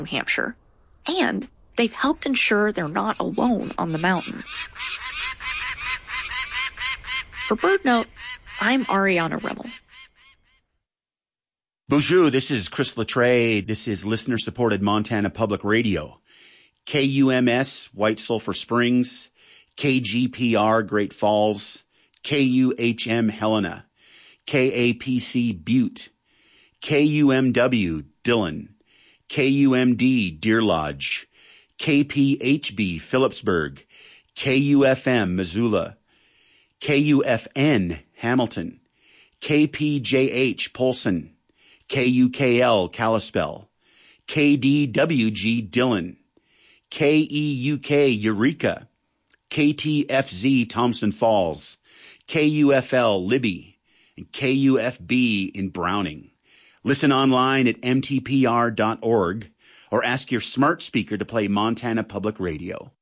New Hampshire, and they've helped ensure they're not alone on the mountain. For BirdNote, I'm Ariana Rimmel. Bonjour, this is Chris Latreille. This is listener-supported Montana Public Radio. KUMS, White Sulphur Springs, KGPR, Great Falls, KUHM, Helena, KAPC, Butte, KUMW, Dillon, KUMD, Deer Lodge, KPHB, Phillipsburg, KUFM, Missoula, KUFN, Hamilton, KPJH, Polson, KUKL, Kalispell, KDWG, Dillon, KEUK, Eureka, KTFZ, Thompson Falls, KUFL, Libby, and KUFB in Browning. Listen online at mtpr.org or ask your smart speaker to play Montana Public Radio.